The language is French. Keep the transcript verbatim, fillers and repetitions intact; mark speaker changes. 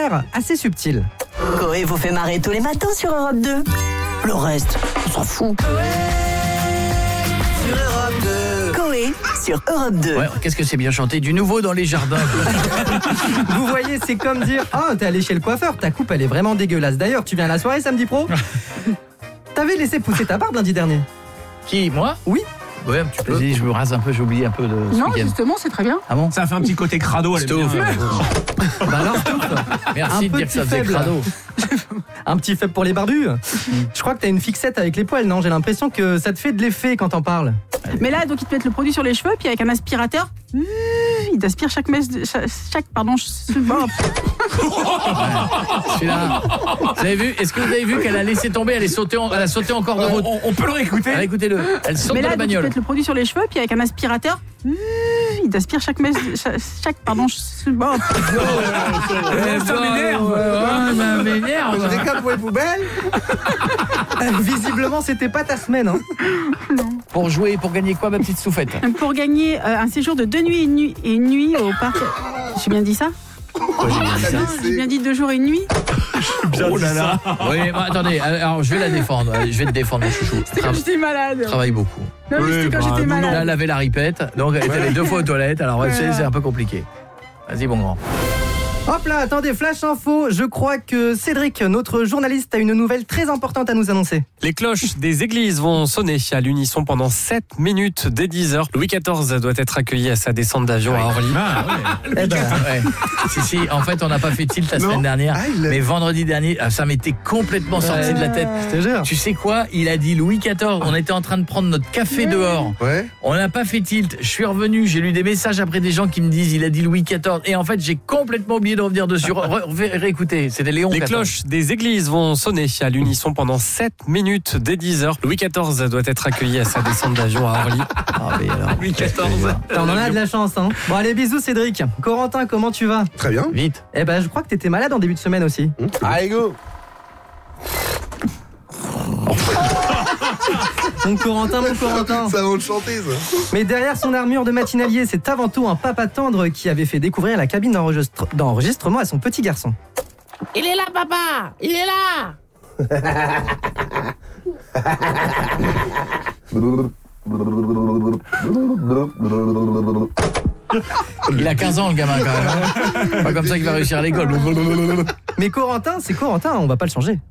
Speaker 1: manière assez subtile.
Speaker 2: Coé vous fait marrer tous les matins sur Europe deux. Le reste, on s'en fout. Sur Europe deux. Coé sur Europe deux.
Speaker 3: Ouais, qu'est-ce que c'est bien chanté, du nouveau dans les jardins.
Speaker 1: Vous voyez, c'est comme dire « Ah, t'es allé chez le coiffeur, ta coupe elle est vraiment dégueulasse. D'ailleurs, tu viens à la soirée samedi pro ?» T'avais laissé pousser ta barbe lundi dernier.
Speaker 3: Qui, moi?
Speaker 1: Oui.
Speaker 3: Ouais, un petit peu. Vas-y, je me rase un peu, j'ai oublié un peu de ce
Speaker 4: Non,
Speaker 3: week-end.
Speaker 4: justement, c'est très bien.
Speaker 3: Ah bon?
Speaker 5: Ça fait un petit côté crado, elle est bien.
Speaker 1: Bah alors, Stouff,
Speaker 3: Merci
Speaker 1: un
Speaker 3: de dire que ça faisait
Speaker 1: petit
Speaker 3: crado.
Speaker 1: un petit faible pour les barbus. Je crois que t'as une fixette avec les poils, non? J'ai l'impression que ça te fait de l'effet quand t'en parles.
Speaker 4: Mais là, donc, ils te mettent le produit sur les cheveux, puis avec un aspirateur, euh, il t'aspire chaque mèche, chaque, chaque, pardon, je- bon,
Speaker 3: Celui-là. Vous avez vu? Est-ce que vous avez vu qu'elle a laissé tomber? Elle est sautée, en- elle a sauté encore de route.
Speaker 5: On, on peut le réécouter.
Speaker 3: Allez, écoutez-le. Elle saute
Speaker 4: mais
Speaker 3: de
Speaker 4: là,
Speaker 3: la
Speaker 4: donc, ils te
Speaker 3: bagnole.
Speaker 4: mettent le produit sur les cheveux, puis avec un aspirateur, euh, il t'aspire chaque mèche, chaque, chaque pardon, je- bon,
Speaker 5: Ça m'énerve.
Speaker 3: Ouais, ça m'énerve.
Speaker 1: Récap pour les poubelles. Visiblement, c'était pas ta semaine. Hein.
Speaker 3: Pour jouer, pour gagner quoi, ma petite souffette?
Speaker 4: pour gagner euh, un séjour de deux nuits et une nuit, et une nuit au parc. J'ai bien dit ça? J'ai bien dit deux jours et une nuit.
Speaker 5: Oh là là.
Speaker 3: Oui, bah, attendez, alors je vais la défendre. Je vais te défendre, mon chouchou.
Speaker 4: C'était quand j'étais malade.
Speaker 3: Travaille beaucoup.
Speaker 4: Non, mais
Speaker 5: Oui,
Speaker 4: c'était quand
Speaker 5: bah,
Speaker 4: j'étais
Speaker 5: nous,
Speaker 3: Elle a
Speaker 4: malade.
Speaker 3: lavé la ripette, donc elle est allée deux fois aux toilettes. Alors ouais, c'est
Speaker 4: Voilà.
Speaker 3: c'est un peu compliqué. Vas-y, mon grand.
Speaker 1: Hop là, attendez, flash info. Je crois que Cédric, notre journaliste, a une nouvelle très importante à nous annoncer.
Speaker 6: Les cloches des églises vont sonner à l'unisson pendant sept minutes dès dix heures. Louis quatorze doit être accueilli à sa descente d'avion à Orly.
Speaker 5: Ah, ouais.
Speaker 1: Eh ben,
Speaker 3: Ouais. Si, si, en fait, on n'a pas fait tilt la semaine dernière,
Speaker 7: Ah, il l'a-
Speaker 3: mais vendredi dernier, ah, ça m'était complètement sorti de la tête.
Speaker 1: je te jure.
Speaker 3: Tu sais quoi? Il a dit Louis quatorze. On était en train de prendre notre café dehors.
Speaker 7: Ouais.
Speaker 3: On n'a pas fait tilt. Je suis revenu. J'ai lu des messages après des gens qui me disent il a dit Louis quatorze. Et en fait, j'ai complètement oublié de revenir dessus. Ré- ré- Réécoutez, c'était Léon
Speaker 6: Les
Speaker 3: quatorze.
Speaker 6: cloches des églises vont sonner à l'unisson pendant sept minutes dès dix heures. Louis quatorze doit être accueilli à sa descente d'avion à Orly.
Speaker 3: Ah, mais alors,
Speaker 5: Louis quatorze.
Speaker 1: T'en as de la chance, hein. Bon, allez, bisous, Cédric. Corentin, comment tu vas?
Speaker 7: Très bien.
Speaker 3: vite.
Speaker 1: Eh ben, je crois que t'étais malade en début de semaine aussi.
Speaker 7: Allez, go.
Speaker 1: Mon Corentin, mon Corentin.
Speaker 7: Ça va le chanter, ça.
Speaker 1: Mais derrière son armure de matinalier, c'est avant tout un papa tendre qui avait fait découvrir la cabine d'enregistre- d'enregistrement à son petit garçon.
Speaker 8: Il est là, papa! Il est là!
Speaker 3: Il a quinze ans, le gamin, quand même. Pas comme ça qu'il va réussir à l'école.
Speaker 1: Mais Corentin, c'est Corentin, on va pas le changer.